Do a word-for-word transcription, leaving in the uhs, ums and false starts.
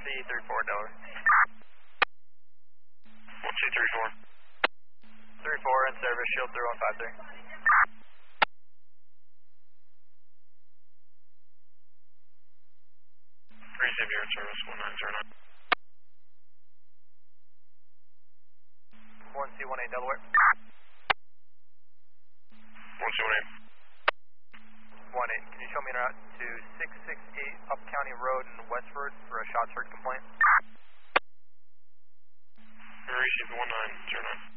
C three four Delaware. one C three four. three four in service, shield three one five three. Receive your in service, one nine zero nine. one C one eight Delaware. one C one eight. one eight, can you show me en route to six six eight Up County Road in Westford for a shots heard complaint? Receive one nine zero nine.